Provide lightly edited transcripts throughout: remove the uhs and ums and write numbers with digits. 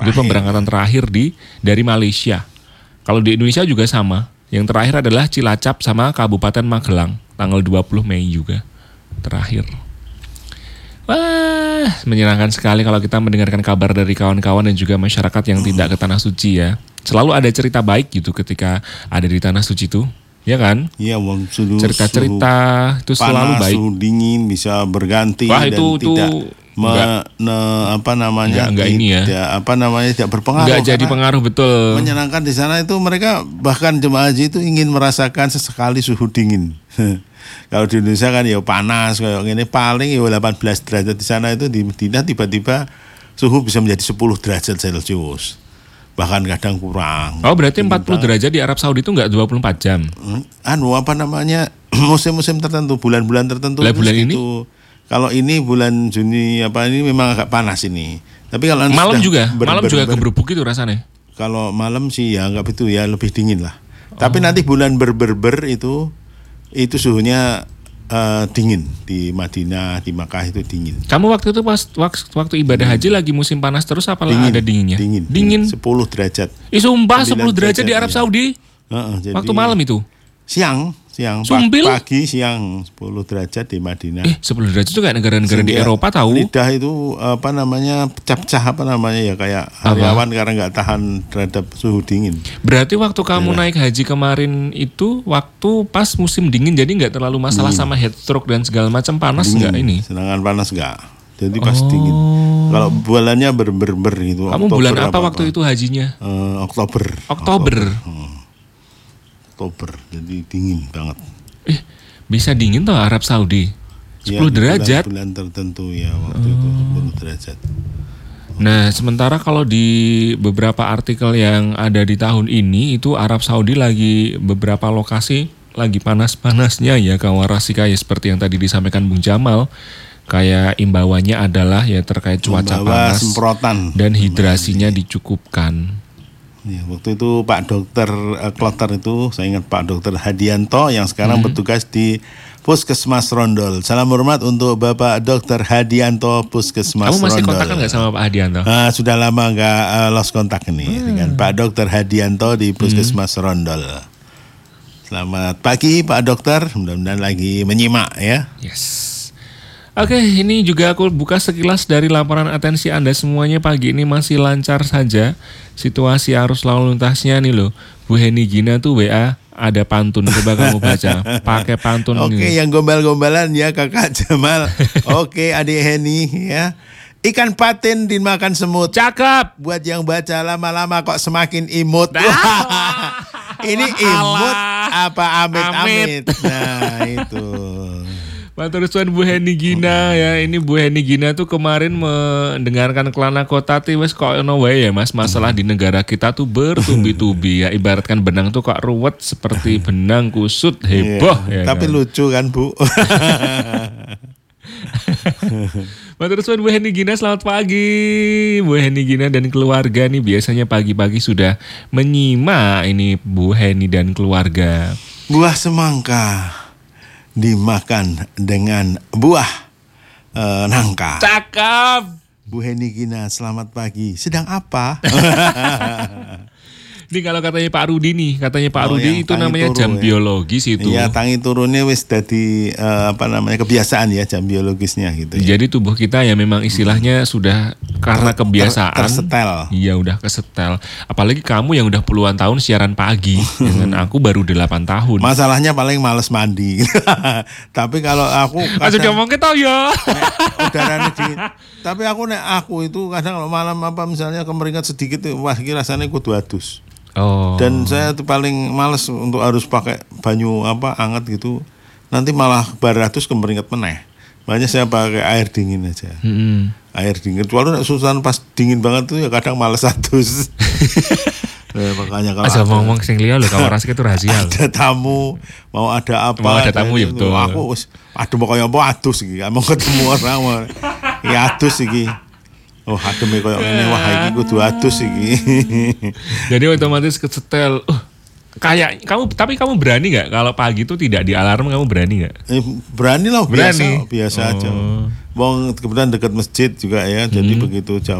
Itu pemberangkatan terakhir dari Malaysia. Kalau di Indonesia juga sama. Yang terakhir adalah Cilacap sama Kabupaten Magelang. Tanggal 20 Mei juga terakhir. Wah, menyenangkan sekali kalau kita mendengarkan kabar dari kawan-kawan dan juga masyarakat yang tidak ke Tanah Suci ya. Selalu ada cerita baik gitu ketika ada di Tanah Suci itu. Ya kan? Iya, cerita-cerita itu selalu panas, baik. Suhu dingin bisa berganti. Wah, dan itu tidak tidak berpengaruh. Enggak jadi pengaruh, betul. Menyenangkan di sana itu mereka bahkan jemaah haji itu ingin merasakan sesekali suhu dingin. Kalau di Indonesia kan ya panas kayak gini, paling ya 18 derajat. Di sana itu di Madinah tiba-tiba suhu bisa menjadi 10 derajat Celcius. Bahkan kadang kurang. Oh, berarti 40 derajat di Arab Saudi itu enggak 24 jam. Musim-musim tertentu, bulan-bulan tertentu. Bulan ini? Kalau ini bulan Juni ini memang agak panas ini. Tapi kalau malam juga keberubuk itu rasanya. Kalau malam sih ya enggak begitu ya, lebih dingin lah. Tapi nanti bulan berber itu suhunya dingin di Madinah, di Makkah itu dingin. Kamu waktu itu waktu ibadah haji lagi musim panas terus apa ada dinginnya? Dingin 10 derajat. Sumpah 10 derajat di Arab Saudi? Jadi waktu malam itu? Siang, pagi siang 10 derajat di Madinah. 10 derajat itu kayak negara-negara di Eropa tahu. Lidah itu pecah-pecah ya kayak karyawan karena nggak tahan terhadap suhu dingin. Berarti waktu kamu naik haji kemarin itu waktu pas musim dingin, jadi nggak terlalu masalah sama heat stroke dan segala macam, panas nggak ini? Sedangkan panas nggak. Jadi pas dingin. Kalau bulannya ber gitu. Kamu bulan apa waktu itu hajinya? Oktober. Jadi dingin banget. Bisa dingin toh Arab Saudi? 10 derajat. Bulan tertentu ya waktu itu 10 derajat. Nah, sementara kalau di beberapa artikel yang ada di tahun ini itu Arab Saudi lagi beberapa lokasi lagi panas-panasnya ya Kawarasika, ya seperti yang tadi disampaikan Bung Jamal. Kayak imbauannya adalah ya terkait cuaca panas semprotan dan hidrasinya dicukupkan. Ya, waktu itu Pak Dokter Kloter itu, saya ingat Pak Dokter Hadianto yang sekarang bertugas di Puskesmas Rondol. Salam hormat untuk Bapak Dokter Hadianto Puskesmas Rondol. Kamu masih kontakkan nggak sama Pak Hadianto? Sudah lama nggak lost kontak ini dengan Pak Dokter Hadianto di Puskesmas Rondol. Selamat pagi Pak Dokter, mudah-mudahan lagi menyimak ya. Yes. Oke, ini juga aku buka sekilas dari laporan atensi Anda semuanya pagi ini masih lancar saja. Situasi arus lalu lintasnya nih loh. Bu Heni Gina tuh WA ada pantun, coba kamu baca. Pakai pantun. Oke, yang gombal-gombalan ya Kakak Jamal. Oke, Adik Heni ya. Ikan patin dimakan semut. Cakep. Buat yang baca lama-lama kok semakin imut. Ini imut apa amit-amit. Nah, itu. Matur suwun Bu Heni Gina ya. Ini Bu Heni Gina tuh kemarin mendengarkan Kelana Kota wes kok ono wae ya Mas, masalah di negara kita tuh bertubi-tubi ya. Ibaratkan benang tuh kok ruwet seperti benang kusut, heboh ya. Tapi kan lucu kan Bu. Matur suwun Bu Heni Gina, selamat pagi. Bu Heni Gina dan keluarga nih biasanya pagi-pagi sudah menyimak ini Bu Heni dan keluarga. Buah semangka dimakan dengan buah nangka. Cakep. Bu Heni Gina, selamat pagi. Sedang apa? Ini kalau katanya Pak Rudi nih, Rudi itu namanya jam biologis itu. Iya, tangi turunnya wis dadi kebiasaan ya, jam biologisnya gitu ya. Jadi tubuh kita ya memang istilahnya sudah karena kebiasaan tersetel. Iya, udah kesetel. Apalagi kamu yang udah puluhan tahun siaran pagi, dengan aku baru 8 tahun. Masalahnya paling males mandi. Tapi kalau aku aja ngomong kita ya. Udaranya dingin. Tapi aku itu kadang kalau malam misalnya kemeringat sedikit wah iki rasanya kudu adus. Oh. Dan saya tuh paling males untuk harus pakai banyu hangat gitu. Nanti malah baratus kemeringat meneh. Makanya saya pakai air dingin aja. Air dingin. Walaupun susuan pas dingin banget tuh ya kadang males adus. Makanya kalau ngomong sing liya lho Kawarasika itu rahasia. Ada tamu, mau ada apa? Mau ada tamu ya betul. Aku aduh kaya apa adus iki. Mau ketemu orang. Ya adus iki. Oh, ademe koyo ngene wah iki kudu adus iki. Jadi otomatis kesetel. Kayak kamu berani nggak kalau pagi itu tidak dialarm, kamu berani nggak? Berani biasa aja. Wong kebetulan dekat masjid juga ya. Jadi begitu jam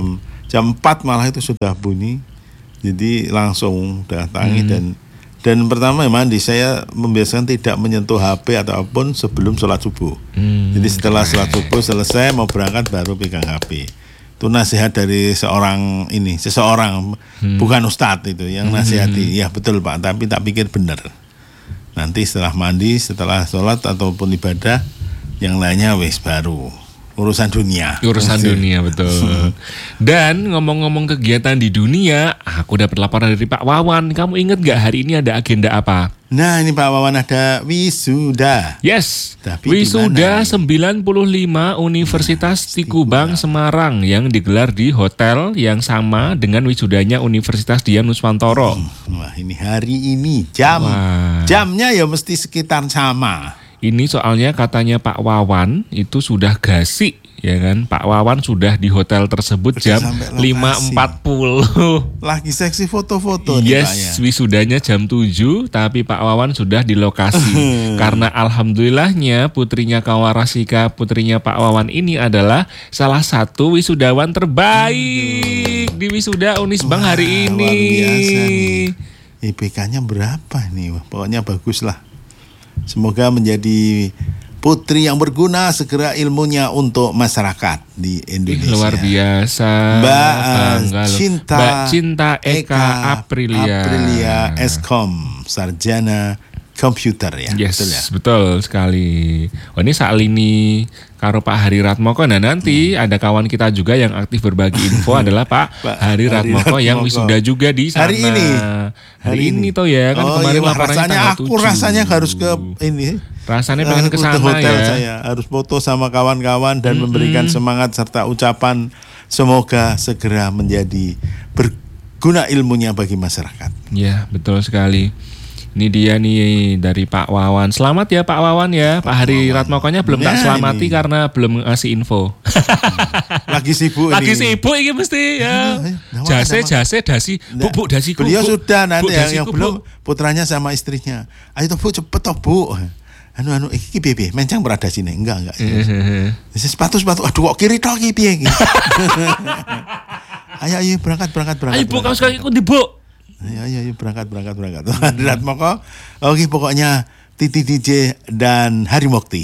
Jam 4 malah itu sudah bunyi. Jadi langsung datangi dan pertama mandi. Saya membiasakan tidak menyentuh HP atau apapun sebelum sholat subuh. Jadi setelah sholat subuh selesai mau berangkat baru pegang HP. Itu nasihat dari seseorang bukan ustadz itu yang nasihati. Ya betul Pak, tapi tak pikir benar. Nanti setelah mandi, setelah sholat ataupun ibadah, yang lainnya wis baru urusan dunia. Urusan dunia, betul. Dan ngomong-ngomong kegiatan di dunia, aku dapat laporan dari Pak Wawan. Kamu ingat gak hari ini ada agenda apa? Nah ini Pak Wawan ada wisuda. Yes, Tapi wisuda 95 Universitas Tikubang Semarang yang digelar di hotel yang sama dengan wisudanya Universitas Dian Nuswantoro. Wah ini hari ini Wah. jamnya ya mesti sekitar sama. Ini soalnya katanya Pak Wawan itu sudah gasik, ya kan? Pak Wawan sudah di hotel tersebut jam 5.40. Lagi seksi foto-foto nih Pak ya. Yes, wisudanya jam 7, tapi Pak Wawan sudah di lokasi. Karena alhamdulillahnya putrinya Kawarasika, putrinya Pak Wawan ini adalah salah satu wisudawan terbaik di wisuda Unisbank hari ini. Luar biasa nih. IPK-nya berapa nih? Wah, pokoknya bagus lah. Semoga menjadi putri yang berguna segera ilmunya untuk masyarakat di Indonesia. Luar biasa. Mbak Cinta Eka Aprilia Eskom, sarjana komputer ya. Yes, betul ya. Betul sekali. Oh ini saat ini karo Pak Hari Ratmoko. Nah nanti ada kawan kita juga yang aktif berbagi info adalah Pak Hari Ratmoko yang wisuda juga di sana. Hari ini toh ya kan kemarin iya, laporannya rasanya tanggal aku 7. rasanya harus ke ini. Rasanya pengen ke sana hotel ya. Saya harus foto sama kawan-kawan dan memberikan semangat serta ucapan semoga segera menjadi berguna ilmunya bagi masyarakat. Ya betul sekali. Ini dia nih dari Pak Wawan. Selamat ya Pak Wawan ya. Pak Hari Ratmokonya belum tak selamati karena belum ngasih info. Lagi sibuk Lagi ini. sibuk ini mesti ya. Jase dasi. Bu dasi. Beliau sudah nanti yang dasiku, belum putranya sama istrinya. Ayo toh Bu cepet toh Bu. Anu iki piye mencang berada sini. Enggak. Sepatu. Aduh kok kiri toh iki piye iki. Ayo berangkat. Ayo Bu kamu sekarang ikut di Bu. Ayo berangkat. Ratmoko. Oke pokoknya Titi DJ dan Hari Mukti.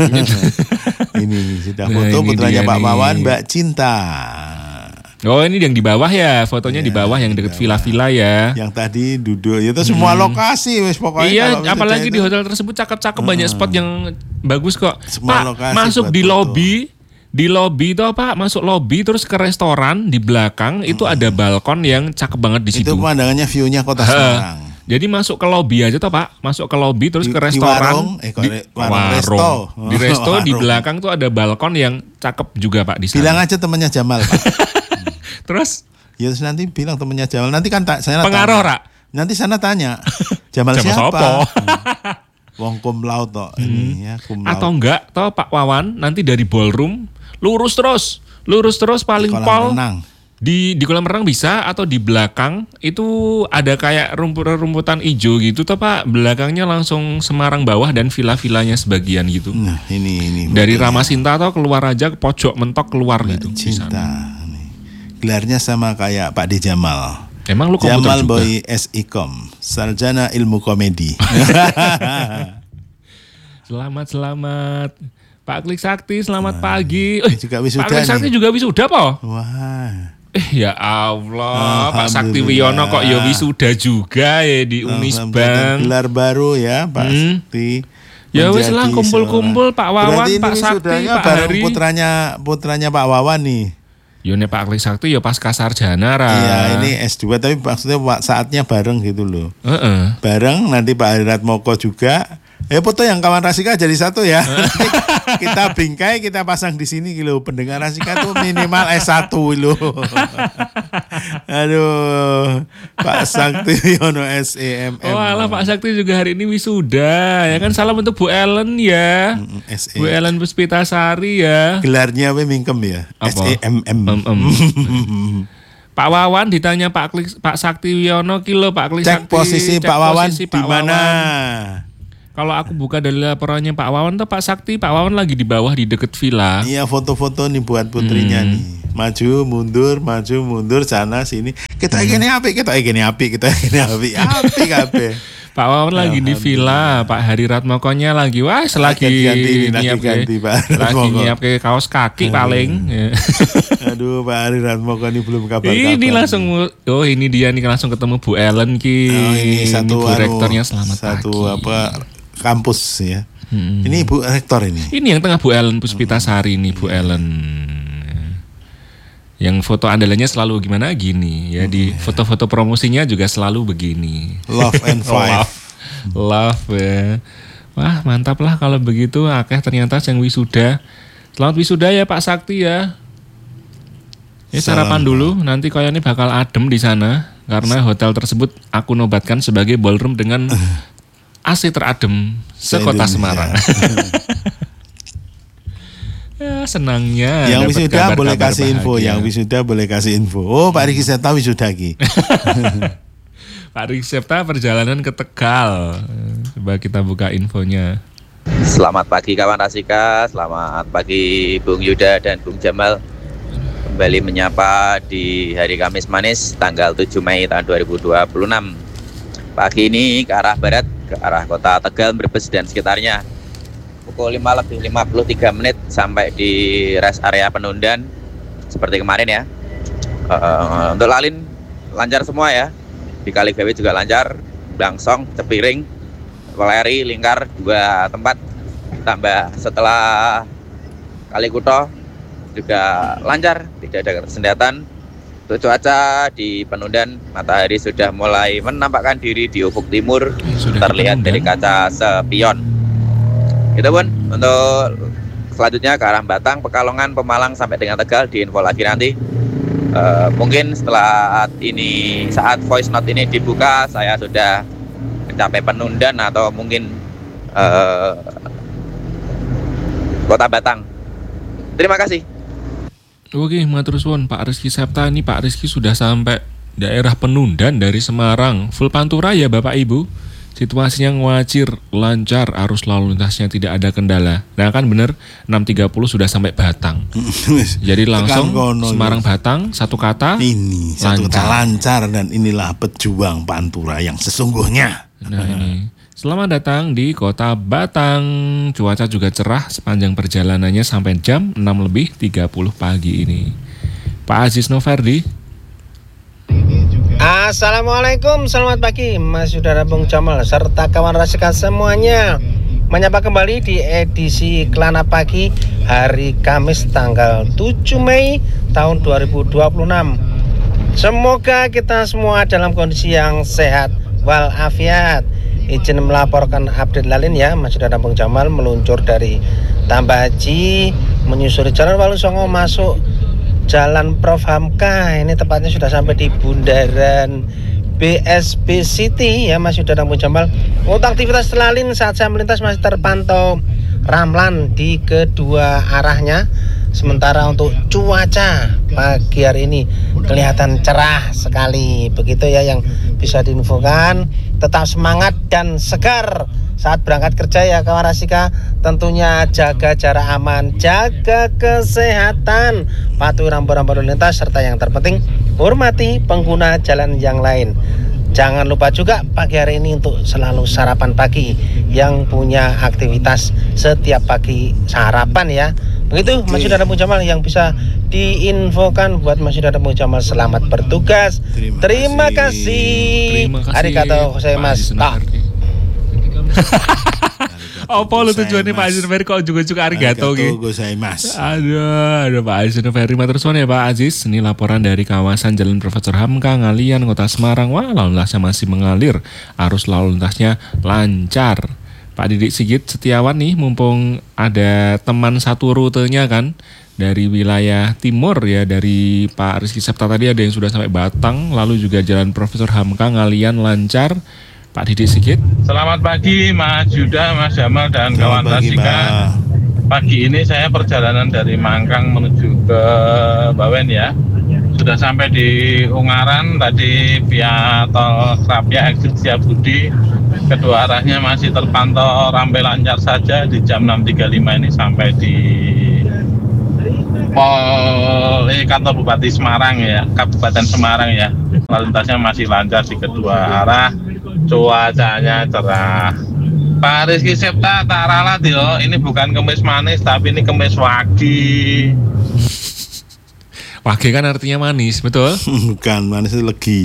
Ini sudah foto putranya Pak Wawan, Mbak Cinta. Oh ini yang di bawah ya, fotonya di bawah yang deket villa-villa ya. Yang tadi duduk itu semua lokasi wes pokoknya. Iya, apalagi di hotel tersebut cakep-cakep banyak spot yang bagus kok. Semua Pak masuk di lobby. Di lobby itu Pak, masuk lobby terus ke restoran di belakang itu ada balkon yang cakep banget di situ. Itu pemandangannya view-nya kota Semarang. Jadi masuk ke lobby aja toh Pak, masuk ke lobby terus ke restoran. Warung resto. Di resto di belakang tuh ada balkon yang cakep juga Pak di sana. Bilang aja temannya Jamal Pak. Terus? Ya terus nanti bilang temannya Jamal. Nanti kan saya pengaruh Rak. Nanti sana tanya. Jamal siapa? Wong cum laude toh ini ya cum laude. Atau enggak toh Pak Wawan nanti dari ballroom lurus terus paling pol di kolam renang bisa atau di belakang itu ada kayak rumputan hijau gitu toh Pak, belakangnya langsung Semarang bawah dan villa-villanya sebagian gitu. Nah, ini dari Ramasinta atau keluar aja ke pojok mentok keluar gitu. Cinta. Gelarnya sama kayak Pak D Jamal. Emang lu komputer Jamal juga? Boy SIKOM, sarjana ilmu komedi. Selamat. Pak Klik Sakti, selamat pagi. Juga wisuda Pak Klik Sakti nih. juga wisuda po? Wah. Ya Allah, Pak Sakti Wiono kok ya wisuda juga ya di Unisbank. Gelar baru ya Pak Sakti. Ya wis lah kumpul-kumpul Pak Wawan, Pak Sakti, Pak Hari. Putranya Pak Wawan nih. Yo nek Pak Klik Sakti ya pasca sarjana ra. Iya, ini S2 tapi maksudnya saatnya bareng gitu loh. Bareng nanti Pak Hari Ratmoko juga. Foto yang kawan Rasika jadi satu ya. Kita bingkai, kita pasang di sini gitu. Pendengar Rasika tuh minimal S1 gitu. Aduh, Pak Sakti Wiono SEMM. Oh alah Pak Sakti juga hari ini wisuda. Ya kan salam untuk Bu Ellen ya. Bu Ellen Puspitasari ya. Gelarnya we mingkem ya. SEMM. Pak Wawan ditanya Pak Sakti Wiono kilo Pak Klik Sakti. Cek posisi Pak Wawan di mana? Kalau aku buka dari laporannya Pak Wawan tuh Pak Sakti, Pak Wawan lagi di bawah di deket villa. Iya, foto-foto nih buat putrinya nih. Maju mundur sana sini. Kita gini api. Api kabeh. Pak Wawan lagi di villa, Pak Hari Ratmokonya lagi lagi nyiap ke kaos kaki paling. Aduh, Pak Hari Ratmoko ini belum kabar. Ini langsung ini dia nih langsung ketemu Bu Ellen ki. Ini satu Bu rektornya selamat satu pagi. Kampus ya. Ini Ibu Rektor ini. Ini yang tengah Bu Ellen Puspitasari nih Bu Ellen. Yang foto andalannya selalu gimana gini ya di foto-foto promosinya juga selalu begini. Love and Five. Love ya. Wah mantap lah kalau begitu. Akeh ternyata yang wisuda. Selamat wisuda ya Pak Sakti ya. Sarapan dulu. Nanti kayaknya bakal adem di sana karena hotel tersebut aku nobatkan sebagai ballroom dengan AC teradem sekota Semarang. Ya senangnya. Yang wisuda boleh kasih info. Oh Pak Riki Septa wisuda ki. Pak Riki Septa perjalanan ke Tegal. Coba kita buka infonya. Selamat pagi kawan Rasika. Selamat pagi Bung Yuda dan Bung Jamal. Kembali menyapa di hari Kamis manis tanggal 7 Mei tahun 2026. Pagi ini ke arah barat, ke arah kota Tegal, Brebes dan sekitarnya. Pukul 5:53 sampai di rest area Penundan seperti kemarin ya. Untuk lalin lancar semua ya. Di Kaligawe juga lancar, Blangsong, Cepiring, Weleri, Lingkar 2 tempat. Tambah setelah Kalikuto juga lancar, tidak ada ketersendatan. Untuk cuaca di Penundan, matahari sudah mulai menampakkan diri di ufuk timur, terlihat dari kaca spion. Itu pun untuk selanjutnya ke arah Batang, Pekalongan, Pemalang sampai dengan Tegal diinfo lagi nanti. Mungkin setelah ini saat voice note ini dibuka, saya sudah mencapai Penundan atau mungkin Kota Batang. Terima kasih. Oke, matur suwun Pak Rizky Septa. Ini Pak Rizky sudah sampai daerah Penundan dari Semarang. Full pantura ya Bapak Ibu. Situasinya ngwajir, lancar, arus lalu lintasnya tidak ada kendala. Nah kan bener 6.30 sudah sampai Batang. Jadi langsung Semarang Batang satu kata. Ini satu kata lancar dan inilah pejuang pantura yang sesungguhnya. Nah ini. Selamat datang di Kota Batang. Cuaca juga cerah sepanjang perjalanannya sampai jam 6:30 pagi ini. Pak Aziz Noverdi. Assalamualaikum, selamat pagi Mas Saudara Bung Jamal serta kawan Rasika semuanya. Menyapa kembali di edisi Kelana Pagi hari Kamis tanggal 7 Mei tahun 2026. Semoga kita semua dalam kondisi yang sehat walafiat. Izin melaporkan update lalin ya Mas Saudara Bung Jamal meluncur dari Tambah Haji menyusuri Jalan Walu Songo masuk Jalan Prof Hamka. Ini tepatnya sudah sampai di bundaran BSB City ya Mas Saudara Bung Jamal. Untuk aktivitas lalin saat saya melintas masih terpantau ramlan di kedua arahnya. Sementara untuk cuaca pagi hari ini kelihatan cerah sekali. Begitu ya yang bisa diinfokan. Tetap semangat dan segar saat berangkat kerja ya kawan Rasika. Tentunya jaga jarak aman, jaga kesehatan, patuhi rambu-rambu lalu lintas, serta yang terpenting hormati pengguna jalan yang lain. Jangan lupa juga pagi hari ini untuk selalu sarapan pagi. Yang punya aktivitas setiap pagi sarapan ya. Begitu Mas Saudara Bung Jamal yang bisa diinfokan buat Mas Saudara Bung Jamal. Selamat bertugas. Terima kasih. Arigatou gozaimasu. Apa lu tujuannya Pak Aziz Noverdi kok juga arigatou gitu. Aduh Pak Aziz Noverdi matur suwun ya Pak Aziz. Ini laporan dari kawasan Jalan Profesor Hamka, Ngalian, Kota Semarang. Wah, lalu lintasnya masih mengalir. Arus lalu lintasnya lancar. Pak Didik Sigit Setiawan nih, mumpung ada teman satu rutenya kan dari wilayah timur ya, dari Pak Rizky Septa tadi ada yang sudah sampai Batang, lalu juga Jalan Profesor Hamka, Ngalian lancar. Pak Didik Sigit. Selamat pagi Mas Yuda, Mas Jamal dan kawan Rasika. Pagi ini saya perjalanan dari Mangkang menuju ke Bawen ya. Sudah sampai di Ungaran tadi via tol Krapia exit Setiabudi. kedua arahnya masih terpantau ramai lancar saja di jam 6.35 ini sampai di kantor Bupati Semarang ya, Kabupaten Semarang ya. Lalu lintasnya masih lancar di kedua arah, cuacanya cerah. Pak Rizky Septa tak ralat yo, ini bukan kemis manis tapi ini kemis wagi. Wage kan artinya manis, betul? Bukan, manis itu legi.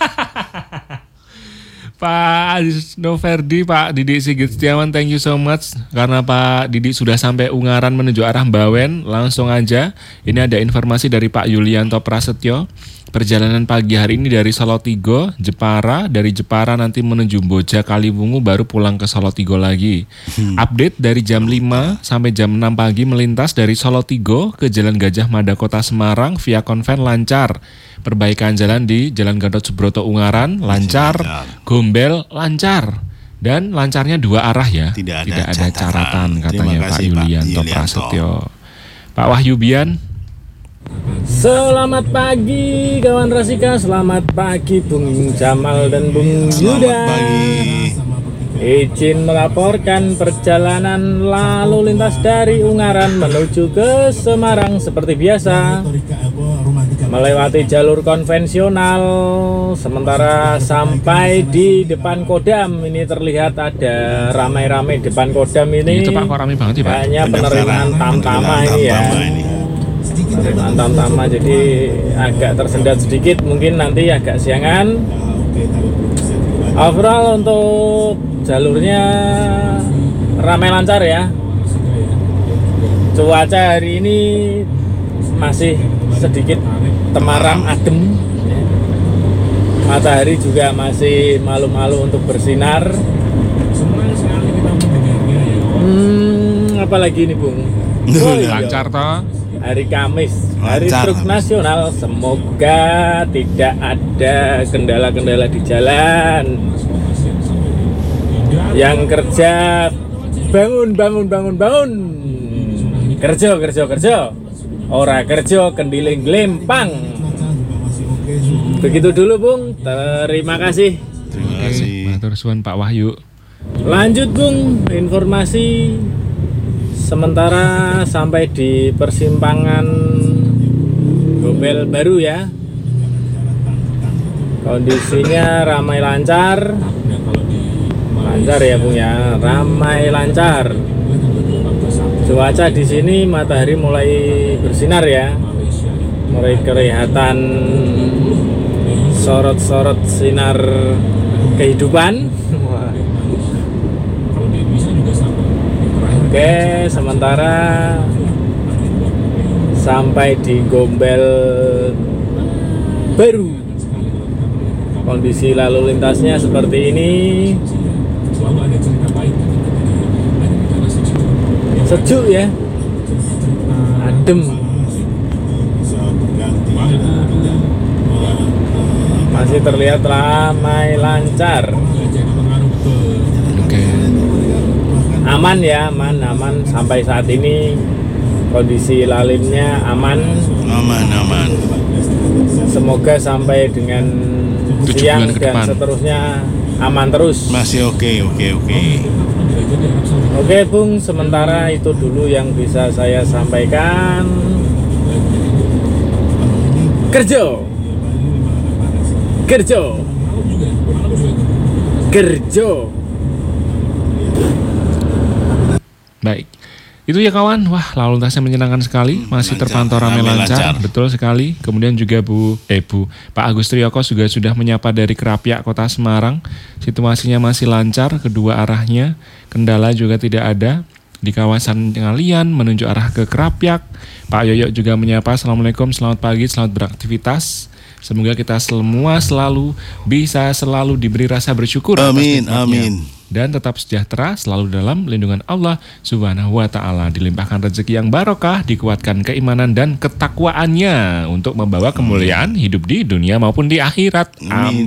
Pak Noverdi, Pak Didik Sigit Setiawan, thank you so much. Karena Pak Didik sudah sampai Ungaran menuju arah Bawen, langsung aja. Ini ada informasi dari Pak Yulianto Prasetyo. Perjalanan pagi hari ini dari Solotigo, Jepara, dari Jepara nanti menuju Boja Kaliwungu, baru pulang ke Solotigo lagi. Update dari jam 5 sampai jam 6 pagi melintas dari Solotigo ke Jalan Gajah Mada Kota Semarang via konven lancar. Perbaikan jalan di Jalan Gatot Subroto Ungaran lancar, Gombel lancar. Dan lancarnya dua arah ya, tidak ada caratan katanya Pak Yulianto Prasetyo. Pak Wahyu Bian. Selamat pagi kawan Rasika, selamat pagi Bung Jamal dan Bung Yuda. Izin melaporkan perjalanan lalu lintas dari Ungaran menuju ke Semarang seperti biasa, melewati jalur konvensional. Sementara sampai di depan Kodam ini terlihat ada ramai-ramai depan Kodam ini. Itu Pak, kok ramai banget ya Pak? Hanya penerimaan tamtama ini ya. Tamtama jadi agak tersendat sedikit, mungkin nanti agak siangan. Overall untuk jalurnya ramai lancar ya. Cuaca hari ini masih sedikit temaram adem. Matahari juga masih malu-malu untuk bersinar. Apalagi ini Bung? Lancar toh? Hari Kamis, hari truk nasional, semoga tidak ada kendala-kendala di jalan. Yang kerja bangun. Kerja. Ora kerja kendiling glempang. Begitu dulu Bung, terima kasih. Terima kasih. Matur suwun Pak Wahyu. Lanjut Bung, informasi sementara sampai di persimpangan Gombel baru ya. Kondisinya ramai lancar. Lancar ya Bung ya, ramai lancar. Cuaca di sini matahari mulai bersinar ya. Mulai kelihatan sorot-sorot sinar kehidupan. Oke, sementara sampai di Gombel baru, kondisi lalu lintasnya seperti ini. Sejuk ya, adem. Masih terlihat ramai lancar. Aman ya, aman sampai saat ini kondisi lalinnya aman. Semoga sampai dengan siang dan seterusnya aman terus. Masih oke. Oke Bung, sementara itu dulu yang bisa saya sampaikan. Kerja. Baik, itu ya kawan. Wah, lalu lintasnya menyenangkan sekali, masih terpantau ramai lancar, betul sekali. Kemudian juga Pak Agus Triyoko juga sudah menyapa dari Kerapiak Kota Semarang. Situasinya masih lancar, kedua arahnya, kendala juga tidak ada. Di kawasan Ngalian menuju arah ke Kerapiak. Pak Yoyo juga menyapa, Assalamualaikum, selamat pagi, selamat beraktivitas. Semoga kita semua selalu diberi rasa bersyukur. Amin. Dan tetap sejahtera selalu dalam lindungan Allah Subhanahu wa Ta'ala, dilimpahkan rezeki yang barokah, dikuatkan keimanan dan ketakwaannya untuk membawa kemuliaan hidup di dunia maupun di akhirat. Amin.